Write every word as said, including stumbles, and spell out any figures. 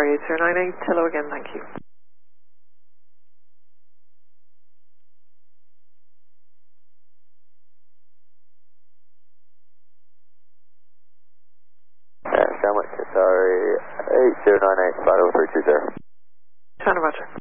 eight zero nine eight, hello again, thank you. Uh, Sandwich, sorry, eight zero nine eight, five oh three two zero. China Roger.